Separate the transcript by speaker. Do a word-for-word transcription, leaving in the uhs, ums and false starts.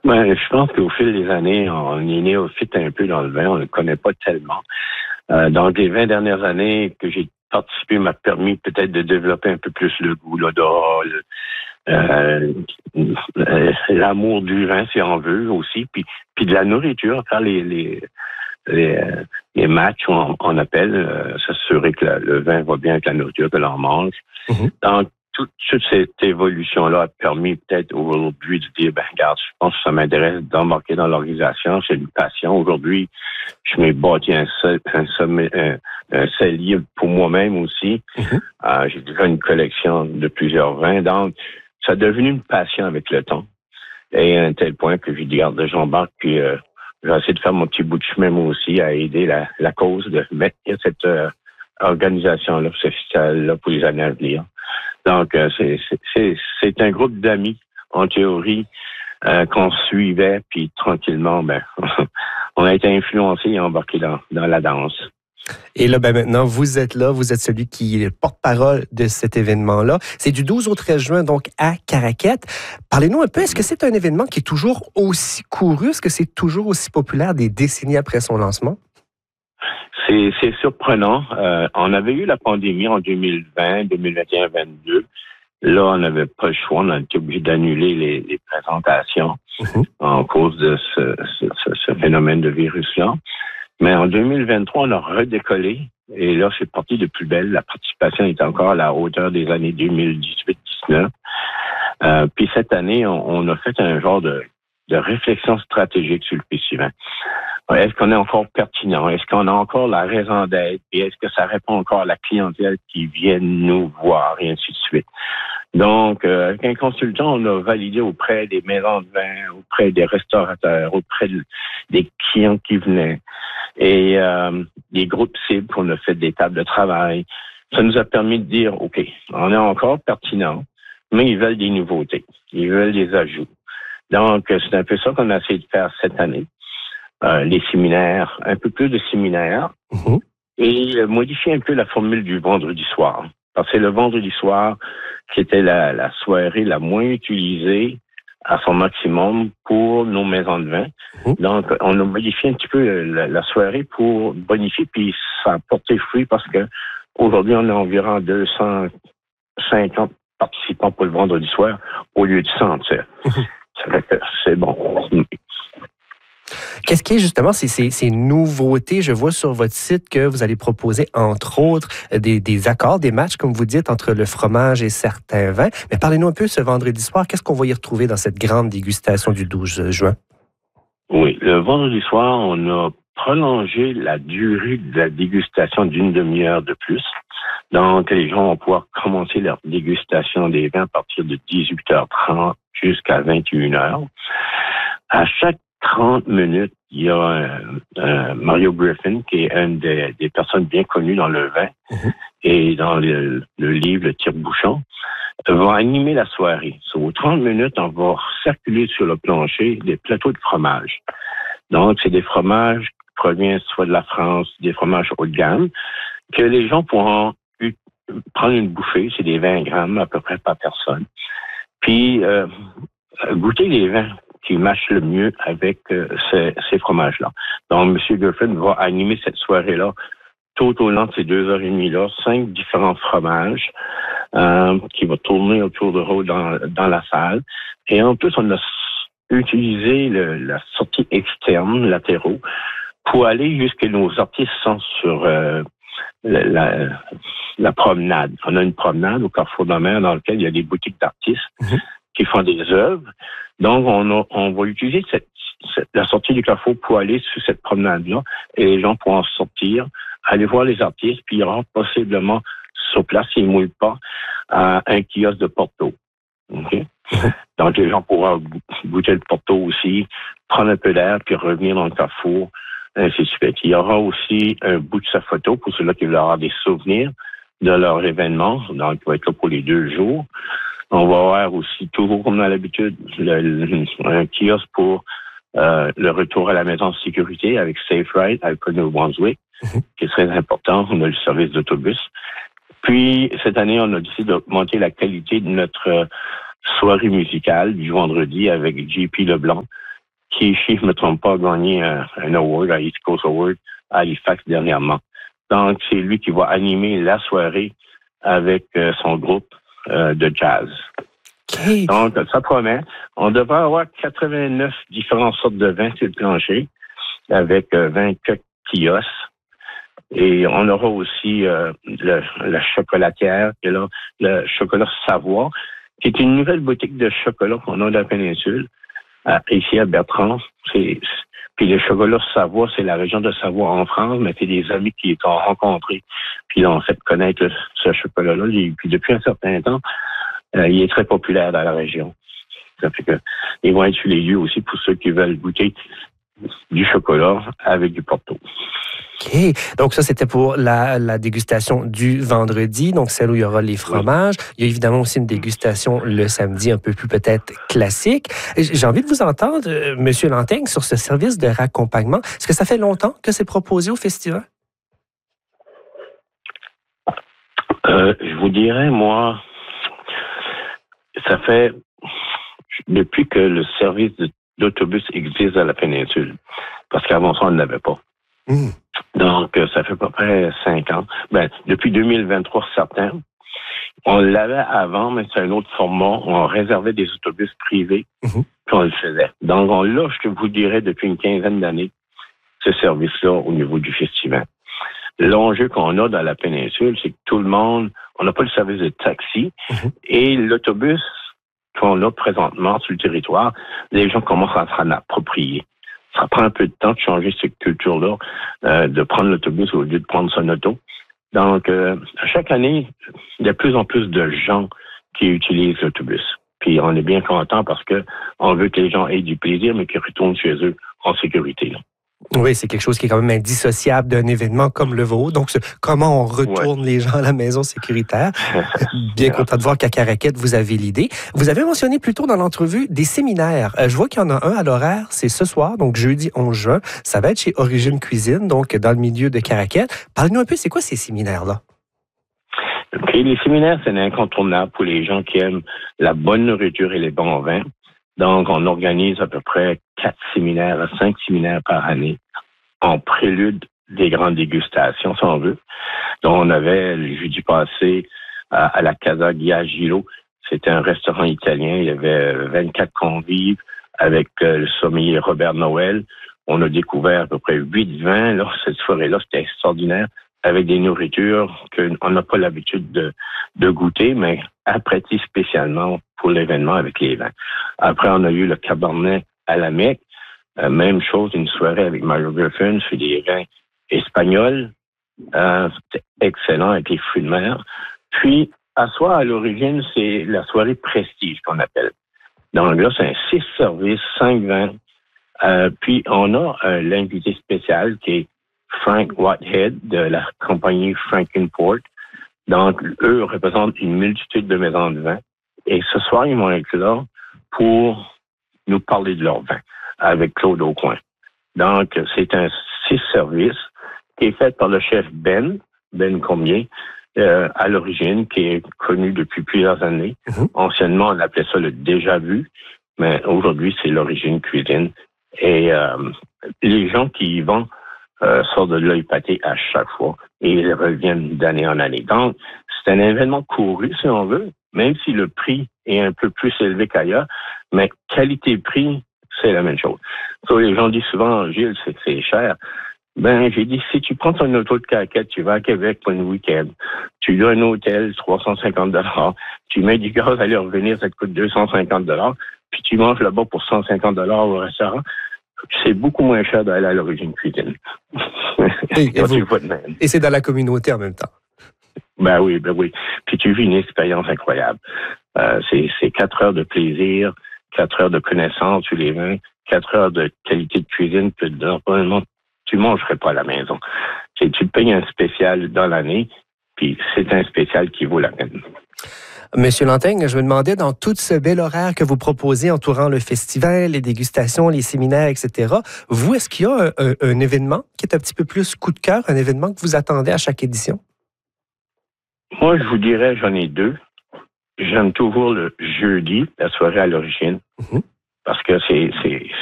Speaker 1: Ben, je pense qu'au fil des années, on est néophyte un peu dans le vin, on ne le connaît pas tellement. Euh, dans les vingt dernières années que j'ai participé m'a permis peut-être de développer un peu plus le goût, l'odorat, le- euh, euh, l'amour du vin, si on veut aussi, puis, puis de la nourriture, faire les, les, les, euh, les matchs, on, on appelle, euh, s'assurer que la- le vin va bien avec la nourriture que l'on mange.
Speaker 2: Mhm.
Speaker 1: Donc, tout- toute cette évolution-là a permis peut-être aujourd'hui de dire, ben regarde, je pense que ça m'intéresse d'embarquer dans l'organisation, c'est une passion. Aujourd'hui, je m'ai bâti un, seul, un, sommet, un, un cellier pour moi-même aussi.
Speaker 2: Mhm.
Speaker 1: Euh, j'ai déjà une collection de plusieurs vins, donc ça a devenu une passion avec le temps. Et à un tel point que j'ai dit, regarde, j'embarque, puis euh, j'ai essayé de faire mon petit bout de chemin moi aussi à aider la, la cause de maintenir cette euh, organisation-là, ce festival-là pour les années à venir. Donc, euh, c'est, c'est, c'est, c'est un groupe d'amis, en théorie, euh, qu'on suivait, puis tranquillement, ben, on a été influencés et embarqués dans, dans la danse.
Speaker 2: Et là, ben maintenant, vous êtes là, vous êtes celui qui est le porte-parole de cet événement-là. C'est du douze au treize juin, donc à Caraquette. Parlez-nous un peu, est-ce que c'est un événement qui est toujours aussi couru? Est-ce que c'est toujours aussi populaire des décennies après son lancement?
Speaker 1: C'est, c'est surprenant. Euh, on avait eu la pandémie en deux mille vingt, deux mille vingt et un, vingt-deux. Là, on n'avait pas le choix. On a été obligé d'annuler les, les présentations
Speaker 2: Mhm.
Speaker 1: en cause de ce, ce, ce, ce phénomène de virus-là. Mais en deux mille vingt-trois, on a redécollé. Et là, c'est parti de plus belle. La participation est encore à la hauteur des années deux mille dix-huit dix-neuf. Euh, puis cette année, on, on a fait un genre de, de réflexion stratégique sur le festival. Est-ce qu'on est encore pertinent? Est-ce qu'on a encore la raison d'être? Et est-ce que ça répond encore à la clientèle qui vient nous voir et ainsi de suite? Donc, euh, avec un consultant, on a validé auprès des maisons de vin, auprès des restaurateurs, auprès de, des clients qui venaient et euh, des groupes cibles qu'on a fait des tables de travail. Ça nous a permis de dire, OK, on est encore pertinent, mais ils veulent des nouveautés. Ils veulent des ajouts. Donc, c'est un peu ça qu'on a essayé de faire cette année. Euh, les séminaires, un peu plus de séminaires,
Speaker 2: Mhm.
Speaker 1: et euh, modifier un peu la formule du vendredi soir. Parce que c'est le vendredi soir qui était la, la soirée la moins utilisée à son maximum pour nos maisons de vin.
Speaker 2: Mhm.
Speaker 1: Donc, on a modifié un petit peu la, la soirée pour bonifier, puis ça a porté fruit parce que aujourd'hui, on a environ deux cent cinquante participants pour le vendredi soir au lieu de cent. Tu sais.
Speaker 2: Mhm.
Speaker 1: Ça fait que c'est bon.
Speaker 2: Qu'est-ce qui est justement ces, ces, ces nouveautés? Je vois sur votre site que vous allez proposer, entre autres, des, des accords, des matchs, comme vous dites, entre le fromage et certains vins. Mais parlez-nous un peu ce vendredi soir. Qu'est-ce qu'on va y retrouver dans cette grande dégustation du douze juin?
Speaker 1: Oui, le vendredi soir, on a prolongé la durée de la dégustation d'une demi-heure de plus. Donc, les gens vont pouvoir commencer leur dégustation des vins à partir de dix-huit heures trente jusqu'à vingt et une heures. À chaque trente minutes, il y a un, un Mario Griffin, qui est une des, des personnes bien connues dans le vin
Speaker 2: Mhm.
Speaker 1: et dans le, le livre Le Tire-Bouchon, va animer la soirée. So, aux trente minutes, on va circuler sur le plancher des plateaux de fromage. Donc, c'est des fromages qui proviennent soit de la France, des fromages haut de gamme, que les gens pourront u- prendre une bouffée. C'est des vingt grammes à peu près par personne. Puis, euh, goûter les vins qui matchent le mieux avec euh, ces, ces fromages-là. Donc, M. Griffin va animer cette soirée-là tout au long de ces deux heures et demie-là, cinq différents fromages euh, qui vont tourner autour de Rhodes dans, dans la salle. Et en plus, on a utilisé le, la sortie externe, latéraux, pour aller jusqu'à nos artistes sont sur euh, la, la, la promenade. On a une promenade au Carrefour de la Mer dans laquelle il y a des boutiques d'artistes
Speaker 2: Mhm.
Speaker 1: qui font des œuvres. Donc, on, a, on va utiliser cette, cette, la sortie du Carrefour pour aller sur cette promenade-là et les gens pourront sortir, aller voir les artistes, puis il y aura possiblement sur place, s'ils ne mouillent pas, euh, un kiosque de Porto. Okay? Donc, les gens pourront goûter le Porto aussi, prendre un peu d'air, puis revenir dans le Carrefour, ainsi de suite. Il y aura aussi un bout de sa photo pour ceux-là qui veulent avoir des souvenirs de leur événement, donc il va être là pour les deux jours. On va avoir aussi, toujours comme à l'habitude, le, le, un kiosque pour euh, le retour à la maison de sécurité avec Safe Ride à New-Brunswick,
Speaker 2: Mhm.
Speaker 1: qui est très important. On a le service d'autobus. Puis, cette année, on a décidé d'augmenter la qualité de notre euh, soirée musicale du vendredi avec J P Leblanc, qui, si je ne me trompe pas, a gagné un, un award, un East Coast Award à Halifax dernièrement. Donc, c'est lui qui va animer la soirée avec euh, son groupe euh, de jazz.
Speaker 2: Okay.
Speaker 1: Donc, ça promet. On devrait avoir quatre-vingt-neuf différentes sortes de vins sur le plancher avec euh, vingt-quatre kiosques. Et on aura aussi euh, le, la chocolatière, qui est là, le chocolat Savoie, qui est une nouvelle boutique de chocolat qu'on a dans la péninsule, à, ici à Bertrand. C'est, puis le chocolat Savoie, c'est la région de Savoie en France, mais c'est des amis qui ont rencontré, puis ils ont fait connaître ce chocolat-là. Et puis depuis un certain temps, euh, il est très populaire dans la région. Ça fait que ils vont être sur les lieux aussi pour ceux qui veulent goûter du chocolat avec du Porto.
Speaker 2: OK. Donc, ça, c'était pour la, la dégustation du vendredi, donc celle où il y aura les fromages. Oui. Il y a évidemment aussi une dégustation le samedi, un peu plus peut-être classique. J'ai envie de vous entendre, euh, M. Lanteigne, sur ce service de raccompagnement. Est-ce que ça fait longtemps que c'est proposé au festival?
Speaker 1: Euh, je vous dirais, moi, ça fait depuis que le service d'autobus existe à la péninsule, parce qu'avant ça, on ne l'avait pas. Mmh. Donc, ça fait à peu près cinq ans. Ben, depuis deux mille vingt-trois, certains. On l'avait avant, mais c'est un autre format. On réservait des autobus privés, mmh. puis on le faisait. Donc, on l'a, je vous dirais, depuis une quinzaine d'années, ce service-là au niveau du festival. L'enjeu qu'on a dans la péninsule, c'est que tout le monde, on n'a pas le service de taxi, mmh. et l'autobus qu'on a présentement sur le territoire, les gens commencent à s'en approprier. Ça prend un peu de temps de changer cette culture-là, euh, de prendre l'autobus au lieu de prendre son auto. Donc, euh, chaque année, il y a de plus en plus de gens qui utilisent l'autobus. Puis, on est bien content parce que on veut que les gens aient du plaisir, mais qu'ils retournent chez eux en sécurité. Là.
Speaker 2: Oui, c'est quelque chose qui est quand même indissociable d'un événement comme le vôtre. Donc, comment on retourne ouais. les gens à la maison sécuritaire. Bien content de voir qu'à Caraquette, vous avez l'idée. Vous avez mentionné plus tôt dans l'entrevue des séminaires. Euh, je vois qu'il y en a un à l'horaire, c'est ce soir, donc jeudi onze juin. Ça va être chez Origine Cuisine, donc dans le milieu de Caraquette. Parlez-nous un peu, c'est quoi ces séminaires-là?
Speaker 1: Okay, les séminaires, c'est incontournable pour les gens qui aiment la bonne nourriture et les bons vins. Donc, on organise à peu près quatre séminaires à cinq séminaires par année en prélude des grandes dégustations, si on veut. Donc, on avait le jeudi passé à, à la Casa Ghiagilo. C'était un restaurant italien. Il y avait vingt-quatre convives avec euh, le sommelier Robert Noël. On a découvert à peu près huit vins. Là, cette soirée-là, c'était extraordinaire, avec des nourritures qu'on n'a pas l'habitude de, de goûter, mais appréciées spécialement pour l'événement avec les vins. Après, on a eu le Cabernet à la Mecque. Euh, même chose, une soirée avec Mario Griffin sur des vins espagnols. Euh, c'était excellent avec les fruits de mer. Puis, à soi, à l'origine, c'est la soirée prestige qu'on appelle. Donc là, c'est un six services, cinq vins. Euh, puis, on a euh, l'invité spécial qui est Frank Whitehead de la compagnie Frankenport. Donc, eux représentent une multitude de maisons de vin. Et ce soir, ils vont être là pour nous parler de leur vin avec Claude Aucoin. Donc, c'est un six services qui est fait par le chef Ben, Ben Combien, euh, à l'origine, qui est connu depuis plusieurs années. Mm-hmm. Anciennement, on appelait ça le déjà vu, mais aujourd'hui, c'est l'Origine Cuisine. Et euh, les gens qui y vont euh, sortent de l'œil pâté à chaque fois et ils reviennent d'année en année. Donc, c'est un événement couru, si on veut, même si le prix est un peu plus élevé qu'ailleurs, mais qualité-prix, c'est la même chose. So, les gens disent souvent, Gilles, c'est, c'est cher. Ben, j'ai dit, si tu prends ton auto de Caraquette, tu vas à Québec pour un week-end, tu as un hôtel, trois cent cinquante dollars, tu mets du gaz, aller revenir, ça te coûte deux cent cinquante dollars, puis tu manges là-bas pour cent cinquante dollars au restaurant, c'est beaucoup moins cher d'aller à l'Origine Cuisine.
Speaker 2: Et, et, vous, et c'est dans la communauté en même temps.
Speaker 1: Ben oui, ben oui. Puis tu vis une expérience incroyable. Euh, c'est, c'est quatre heures de plaisir, quatre heures de connaissance sur les vins, quatre heures de qualité de cuisine que normalement tu mangerais pas à la maison. C'est, tu payes un spécial dans l'année, puis c'est un spécial qui vaut la peine.
Speaker 2: Monsieur Lanteigne, je me demandais, dans tout ce bel horaire que vous proposez entourant le festival, les dégustations, les séminaires, et cetera, vous, est-ce qu'il y a un, un, un événement qui est un petit peu plus coup de cœur, un événement que vous attendez à chaque édition?
Speaker 1: Moi, je vous dirais, j'en ai deux. J'aime toujours le jeudi, la soirée à l'origine, mm-hmm. parce que c'est, c'est,